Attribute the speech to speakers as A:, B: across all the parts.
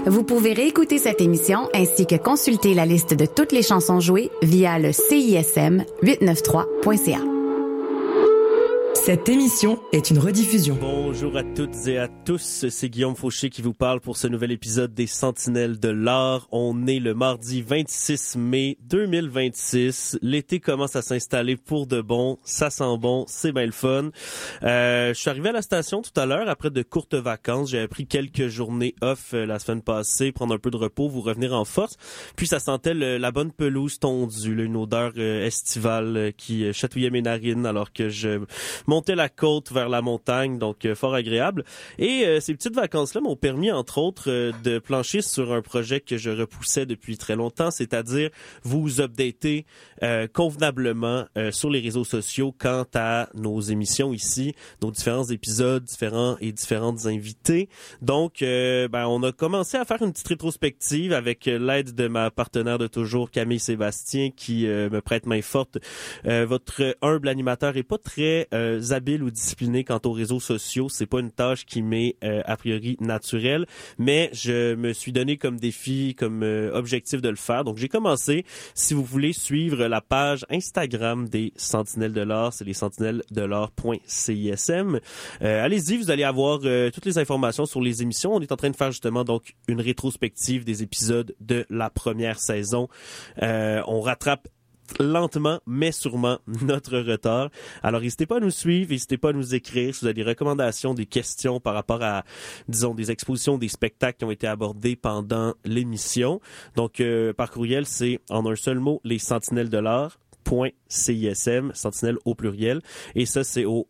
A: Vous pouvez réécouter cette émission ainsi que consulter la liste de toutes les chansons jouées via le CISM893.ca.
B: Cette émission est une rediffusion.
C: Bonjour à toutes et à tous, c'est Guillaume Fauché qui vous parle pour ce nouvel épisode des Sentinelles de l'Art. On est le mardi 26 mai 2026. L'été commence à s'installer pour de bon, ça sent bon, c'est bien le fun. Je suis arrivé à la station tout à l'heure après de courtes vacances. J'avais pris quelques journées off la semaine passée, prendre un peu de repos, vous revenir en force. Puis ça sentait la bonne pelouse tondue, là, une odeur estivale qui chatouillait mes narines alors que je monter la côte vers la montagne, donc fort agréable. Et ces petites vacances-là m'ont permis, entre autres, de plancher sur un projet que je repoussais depuis très longtemps, c'est-à-dire vous updater convenablement sur les réseaux sociaux quant à nos émissions ici, nos différents épisodes, différentes invités. Donc, on a commencé à faire une petite rétrospective avec l'aide de ma partenaire de toujours, Camille Sébastien, qui me prête main forte. Votre humble animateur est pas très habile ou discipliné quant aux réseaux sociaux. C'est pas une tâche qui m'est a priori naturelle, mais je me suis donné comme défi, comme objectif de le faire. Donc j'ai commencé. Si vous voulez suivre la page Instagram des Sentinelles de l'Art, c'est les sentinellesdelart.cism. Allez-y, vous allez avoir toutes les informations sur les émissions. On est en train de faire justement donc une rétrospective des épisodes de la première saison. On rattrape lentement, mais sûrement, notre retard. Alors, n'hésitez pas à nous suivre, n'hésitez pas à nous écrire si vous avez des recommandations, des questions par rapport à, disons, des expositions, des spectacles qui ont été abordés pendant l'émission. Donc, par courriel, c'est en un seul mot, les sentinelles de l'art. .cism, sentinelle au pluriel, et ça, c'est au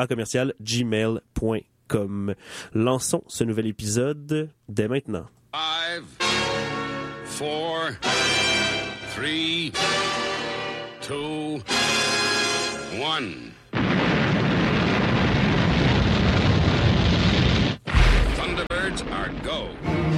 C: @gmail.com. Lançons ce nouvel épisode dès maintenant.
D: 5, 4, 3, 2, 1. Thunderbirds are go.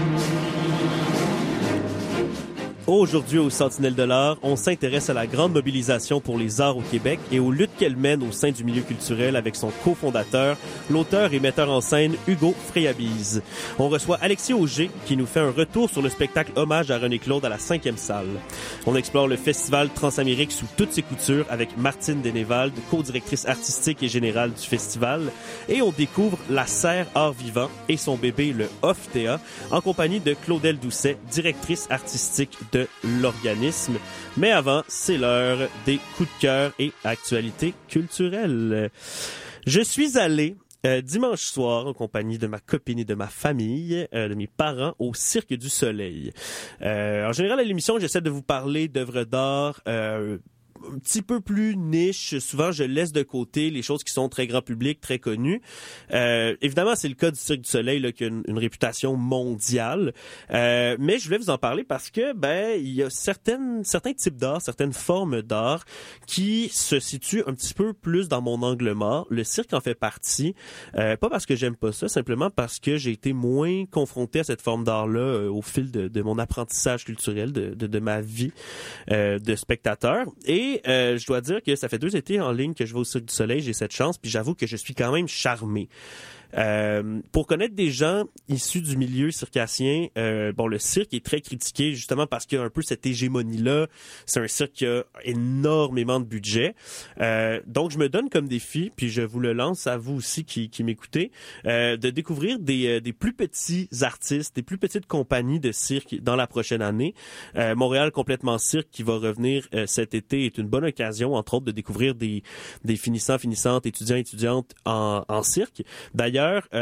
C: Aujourd'hui, aux Sentinelles de l'Art, on s'intéresse à la grande mobilisation pour les arts au Québec et aux luttes qu'elle mène au sein du milieu culturel avec son cofondateur, l'auteur et metteur en scène Hugo Freyabise. On reçoit Alexis Auger qui nous fait un retour sur le spectacle Hommage à René Claude à la 5e salle. On explore le festival Transamérique sous toutes ses coutures avec Martine Denevald, co-directrice artistique et générale du festival, et on découvre la Serre Art Vivant et son bébé le OFTEA en compagnie de Claudel Doucet, directrice artistique de l'organisme. Mais avant, c'est l'heure des coups de cœur et actualités culturelles. Je suis allé dimanche soir en compagnie de ma copine et de ma famille, de mes parents, au Cirque du Soleil. En général, à l'émission, j'essaie de vous parler d'œuvres d'art un petit peu plus niche. Souvent, je laisse de côté les choses qui sont très grand public, très connues. Évidemment, c'est le cas du Cirque du Soleil là, qui a une réputation mondiale. Mais je voulais vous en parler parce que il y a certains types d'art, certaines formes d'art qui se situent un petit peu plus dans mon angle mort. Le cirque en fait partie. Pas parce que j'aime pas ça, simplement parce que j'ai été moins confronté à cette forme d'art-là au fil de mon apprentissage culturel, de ma vie de spectateur. Et je dois dire que ça fait 2 étés en ligne que je vais au Cirque du Soleil, j'ai cette chance, puis j'avoue que je suis quand même charmé. Pour connaître des gens issus du milieu circassien, le cirque est très critiqué justement parce qu'il y a un peu cette hégémonie-là. C'est un cirque qui a énormément de budget. Donc, je me donne comme défi, puis je vous le lance à vous aussi qui m'écoutez, de découvrir des plus petits artistes, des plus petites compagnies de cirque dans la prochaine année. Montréal Complètement Cirque qui va revenir cet été est une bonne occasion, entre autres, de découvrir des finissants, finissantes, étudiants, étudiantes en cirque. D'ailleurs,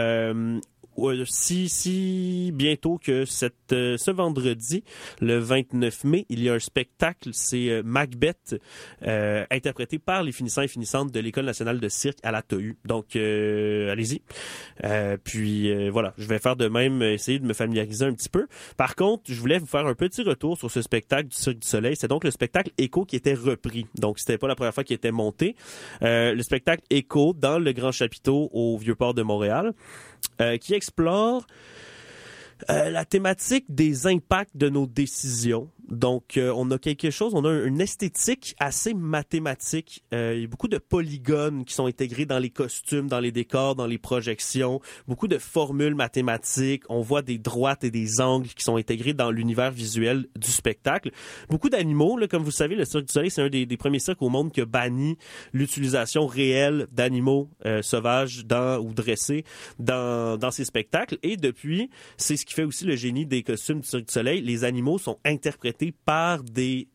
C: si bientôt que ce vendredi, le 29 mai, il y a un spectacle, c'est Macbeth, interprété par les finissants et finissantes de l'École nationale de cirque à la TOU. Donc, allez-y. Voilà, je vais faire de même, essayer de me familiariser un petit peu. Par contre, je voulais vous faire un petit retour sur ce spectacle du Cirque du Soleil. C'est donc le spectacle Écho qui était repris. Donc, c'était pas la première fois qu'il était monté. Le spectacle Écho dans le Grand Chapiteau au Vieux-Port de Montréal, qui explore la thématique des impacts de nos décisions Donc, on a quelque chose, on a une esthétique assez mathématique. Il y a beaucoup de polygones qui sont intégrés dans les costumes, dans les décors, dans les projections. Beaucoup de formules mathématiques. On voit des droites et des angles qui sont intégrés dans l'univers visuel du spectacle. Beaucoup d'animaux, là, comme vous le savez, le Cirque du Soleil, c'est un des premiers cirques au monde qui a banni l'utilisation réelle d'animaux sauvages ou dressés dans ses spectacles. Et depuis, c'est ce qui fait aussi le génie des costumes du Cirque du Soleil. Les animaux sont interprétés par des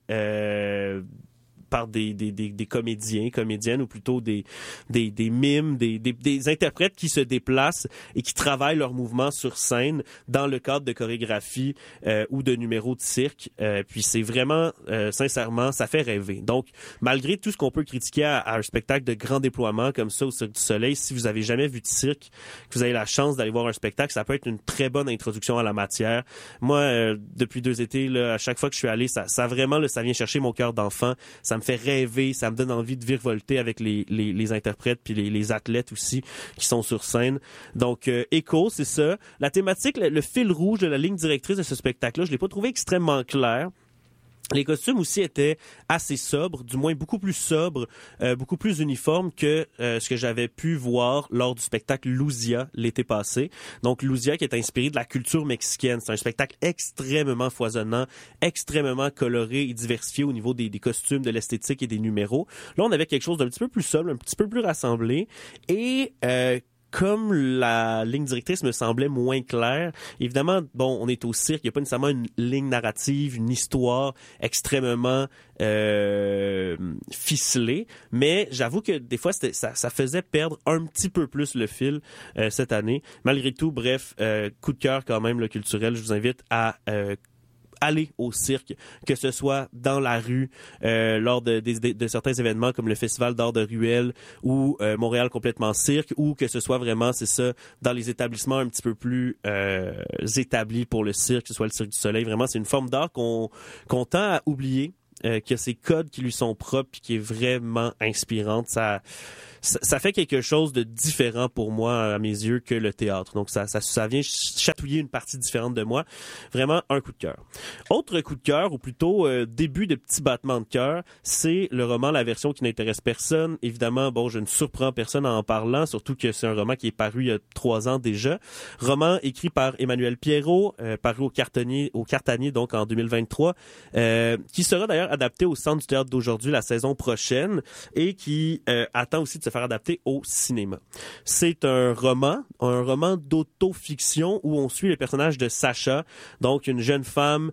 C: comédiens, comédiennes, ou plutôt des mimes, des interprètes qui se déplacent et qui travaillent leurs mouvements sur scène dans le cadre de chorégraphie ou de numéros de cirque. Puis c'est vraiment, sincèrement, ça fait rêver. Donc, malgré tout ce qu'on peut critiquer à un spectacle de grand déploiement comme ça au Cirque du Soleil, si vous avez jamais vu de cirque, que vous avez la chance d'aller voir un spectacle, ça peut être une très bonne introduction à la matière. Moi, depuis 2 étés, là, à chaque fois que je suis allé, ça vraiment, là, ça vient chercher mon cœur d'enfant. Ça me fait rêver, ça me donne envie de virevolter avec les interprètes puis les athlètes aussi qui sont sur scène. Donc, Echo, c'est ça. La thématique, le fil rouge de la ligne directrice de ce spectacle-là, je l'ai pas trouvé extrêmement clair. Les costumes aussi étaient assez sobres, du moins beaucoup plus sobres, beaucoup plus uniformes que ce que j'avais pu voir lors du spectacle Luzia l'été passé. Donc Luzia qui est inspiré de la culture mexicaine. C'est un spectacle extrêmement foisonnant, extrêmement coloré et diversifié au niveau des costumes, de l'esthétique et des numéros. Là, on avait quelque chose d'un petit peu plus sobre, un petit peu plus rassemblé et comme la ligne directrice me semblait moins claire, évidemment, bon, on est au cirque, il n'y a pas nécessairement une ligne narrative, une histoire extrêmement ficelée, mais j'avoue que des fois, ça faisait perdre un petit peu plus le fil cette année. Malgré tout, bref, coup de cœur quand même, le culturel, je vous invite à aller au cirque, que ce soit dans la rue, lors de certains événements comme le Festival d'art de Ruelle ou Montréal complètement cirque, ou que ce soit vraiment, c'est ça, dans les établissements un petit peu plus établis pour le cirque, que ce soit le Cirque du Soleil. Vraiment, c'est une forme d'art qu'on tend à oublier, qui a ses codes qui lui sont propres et qui est vraiment inspirante. Ça fait quelque chose de différent pour moi, à mes yeux, que le théâtre. Donc, ça vient chatouiller une partie différente de moi. Vraiment, un coup de cœur. Autre coup de cœur, ou plutôt début de petit battement de cœur, c'est le roman La Version qui n'intéresse personne. Évidemment, bon, je ne surprends personne en parlant, surtout que c'est un roman qui est paru il y a 3 ans déjà. Roman écrit par Emmanuel Pierrot, paru au Cartanier, donc en 2023, qui sera d'ailleurs adapté au Centre du théâtre d'aujourd'hui la saison prochaine et qui attend aussi de se faire adapter au cinéma. C'est un roman d'autofiction où on suit le personnage de Sacha, donc une jeune femme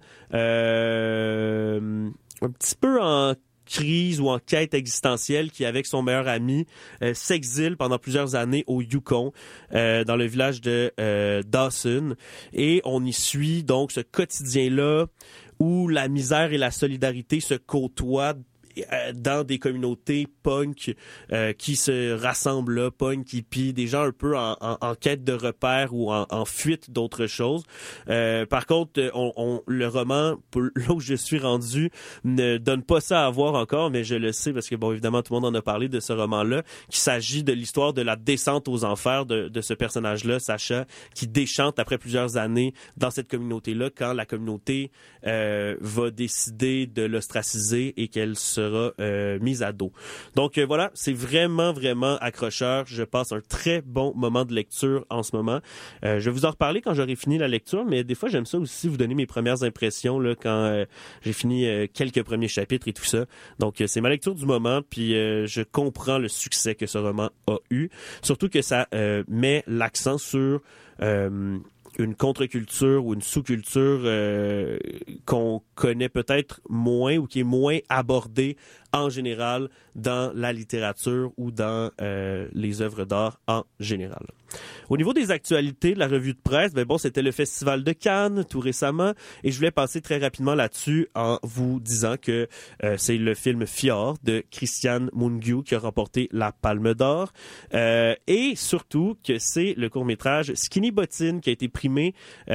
C: un petit peu en crise ou en quête existentielle qui, avec son meilleur ami, s'exile pendant plusieurs années au Yukon, dans le village de Dawson. Et on y suit donc ce quotidien-là où la misère et la solidarité se côtoient dans des communautés punk qui se rassemblent là, punk, hippies, des gens un peu en quête de repères ou en fuite d'autres choses. Par contre, le roman, là où je suis rendu, ne donne pas ça à voir encore, mais je le sais parce que, bon, évidemment, tout le monde en a parlé de ce roman-là, qu'il s'agit de l'histoire de la descente aux enfers de ce personnage-là, Sacha, qui déchante après plusieurs années dans cette communauté-là, quand la communauté va décider de l'ostraciser et qu'elle sera mise à dos. Donc voilà, c'est vraiment, vraiment accrocheur. Je passe un très bon moment de lecture en ce moment. Je vais vous en reparler quand j'aurai fini la lecture, mais des fois, j'aime ça aussi vous donner mes premières impressions là, quand j'ai fini quelques premiers chapitres et tout ça. Donc c'est ma lecture du moment, puis je comprends le succès que ce roman a eu. Surtout que ça met l'accent sur une contre-culture ou une sous-culture qu'on connaît peut-être moins ou qui est moins abordée en général dans la littérature ou dans les œuvres d'art en général. Au niveau des actualités de la revue de presse, ben bon, c'était le Festival de Cannes tout récemment et je voulais passer très rapidement là-dessus en vous disant que c'est le film Fjord de Christian Mungiu qui a remporté la Palme d'Or et surtout que c'est le court-métrage Skinny Bottine qui a été primé, qui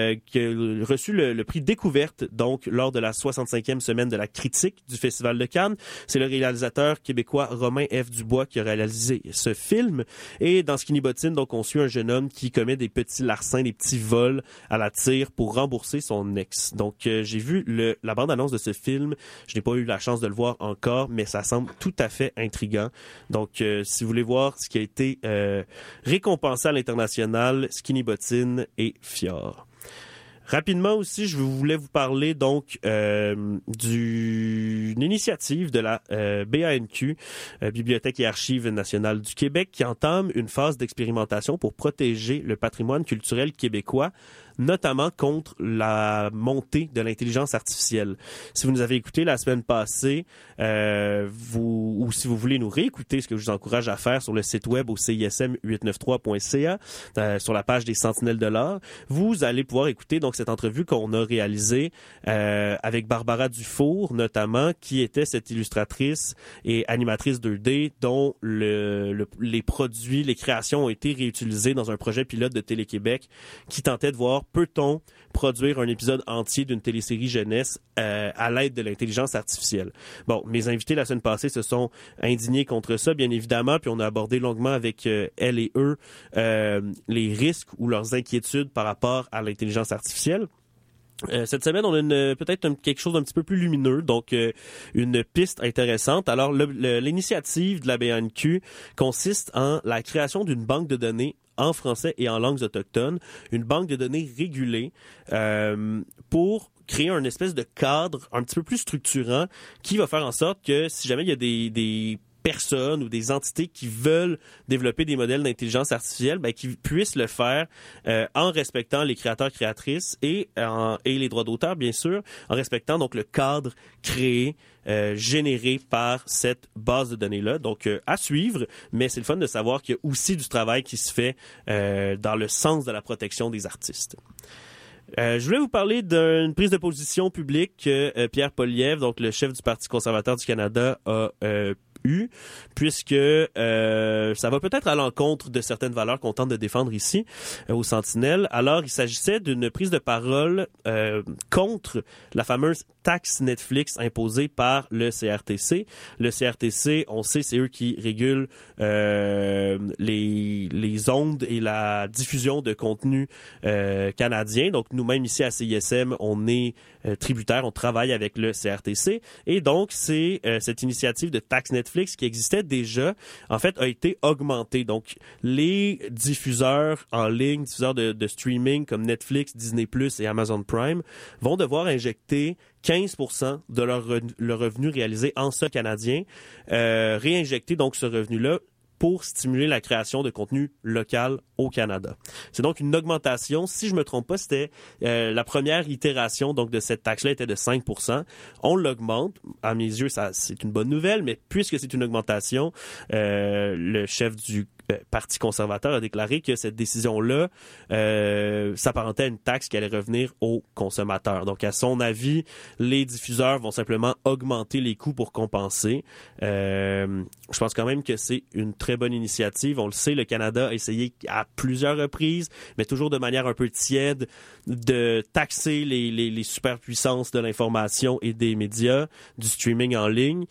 C: a reçu le prix Découverte donc lors de la 65e semaine de la critique du Festival de Cannes C'est le réalisateur québécois Romain F. Dubois qui a réalisé ce film. Et dans Skinny Bottine, donc, on suit un jeune homme qui commet des petits larcins, des petits vols à la tire pour rembourser son ex. Donc, j'ai vu la bande-annonce de ce film. Je n'ai pas eu la chance de le voir encore, mais ça semble tout à fait intriguant. Donc, si vous voulez voir ce qui a été récompensé à l'international, Skinny Bottine et Fjord. Rapidement aussi, je voulais vous parler donc d'une initiative de la BANQ, Bibliothèque et Archives nationales du Québec, qui entame une phase d'expérimentation pour protéger le patrimoine culturel québécois, notamment contre la montée de l'intelligence artificielle. Si vous nous avez écouté la semaine passée, ou si vous voulez nous réécouter, ce que je vous encourage à faire sur le site web au CISM893.ca, sur la page des Sentinelles de l'art, vous allez pouvoir écouter donc cette entrevue qu'on a réalisée avec Barbara Dufour, notamment, qui était cette illustratrice et animatrice 2D dont les produits, les créations ont été réutilisées dans un projet pilote de Télé-Québec qui tentait de voir peut-on produire un épisode entier d'une télésérie jeunesse à l'aide de l'intelligence artificielle. Bon, mes invités la semaine passée se sont indignés contre ça, bien évidemment, puis on a abordé longuement avec elles et eux les risques ou leurs inquiétudes par rapport à l'intelligence artificielle. Cette semaine, on a peut-être quelque chose d'un petit peu plus lumineux, donc une piste intéressante. Alors, l'initiative de la BANQ consiste en la création d'une banque de données en français et en langues autochtones, une banque de données régulée pour créer un espèce de cadre un petit peu plus structurant qui va faire en sorte que si jamais il y a des personnes ou des entités qui veulent développer des modèles d'intelligence artificielle, qu'ils puissent le faire en respectant les créateurs-créatrices et les droits d'auteur, bien sûr, en respectant donc le cadre créé, généré par cette base de données-là. Donc, à suivre, mais c'est le fun de savoir qu'il y a aussi du travail qui se fait dans le sens de la protection des artistes. Je voulais vous parler d'une prise de position publique que Pierre Poilievre, donc le chef du Parti conservateur du Canada, a puisque ça va peut-être à l'encontre de certaines valeurs qu'on tente de défendre ici aux Sentinelles. Alors, il s'agissait d'une prise de parole contre la fameuse taxe Netflix imposée par le CRTC. Le CRTC, on sait, c'est eux qui régulent les ondes et la diffusion de contenu canadien. Donc, nous-mêmes ici à CISM, on est tributaire, on travaille avec le CRTC. Et donc, c'est cette initiative de taxe Netflix qui existait déjà, en fait, a été augmentée. Donc, les diffuseurs en ligne, diffuseurs de streaming comme Netflix, Disney+, et Amazon Prime vont devoir injecter 15% de leur revenu réalisé en sol canadien, réinjecter donc ce revenu-là pour stimuler la création de contenu local au Canada. C'est donc une augmentation. Si je me trompe pas, c'était la première itération donc de cette taxe-là était de 5%. On l'augmente. À mes yeux, ça c'est une bonne nouvelle, mais puisque c'est une augmentation, le chef du Parti conservateur a déclaré que cette décision-là s'apparentait à une taxe qui allait revenir aux consommateurs. Donc, à son avis, les diffuseurs vont simplement augmenter les coûts pour compenser. Je pense quand même que c'est une très bonne initiative. On le sait, le Canada a essayé à plusieurs reprises, mais toujours de manière un peu tiède, de taxer les superpuissances de l'information et des médias, du streaming en ligne.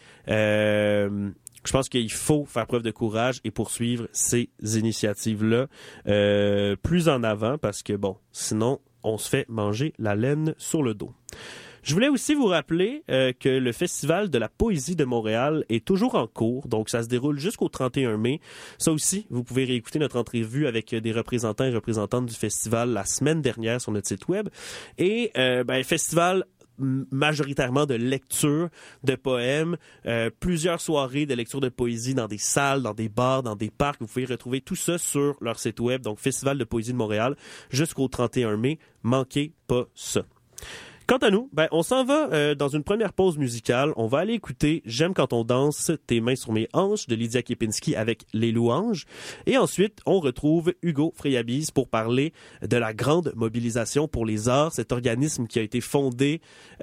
C: Je pense qu'il faut faire preuve de courage et poursuivre ces initiatives-là plus en avant parce que, bon, sinon, on se fait manger la laine sur le dos. Je voulais aussi vous rappeler que le Festival de la poésie de Montréal est toujours en cours, donc ça se déroule jusqu'au 31 mai. Ça aussi, vous pouvez réécouter notre entrevue avec des représentants et représentantes du festival la semaine dernière sur notre site web. Et festival majoritairement de lecture de poèmes, plusieurs soirées de lecture de poésie dans des salles, dans des bars, dans des parcs. Vous pouvez retrouver tout ça sur leur site web, donc Festival de poésie de Montréal, jusqu'au 31 mai. Manquez pas ça. Quant à nous, on s'en va dans une première pause musicale. On va aller écouter « J'aime quand on danse, tes mains sur mes hanches » de Lydia Kepinski avec Les Louanges. Et ensuite, on retrouve Hugo Freyabise pour parler de la grande mobilisation pour les arts, cet organisme qui a été fondé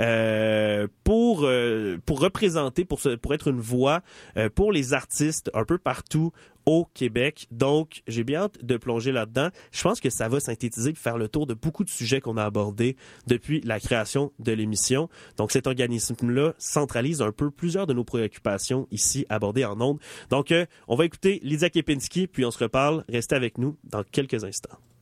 C: pour représenter, pour être une voix pour les artistes un peu partout au Québec. Donc, j'ai bien hâte de plonger là-dedans. Je pense que ça va synthétiser et faire le tour de beaucoup de sujets qu'on a abordés depuis la création de l'émission. Donc, cet organisme-là centralise un peu plusieurs de nos préoccupations ici abordées en ondes. Donc, on va écouter Lydia Kepinski, puis on se reparle. Restez avec nous dans quelques instants.